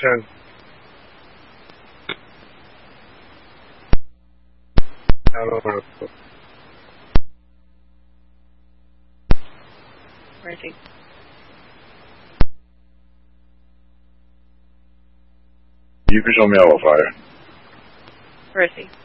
10. Where is he? You can show me out of fire. Where is he?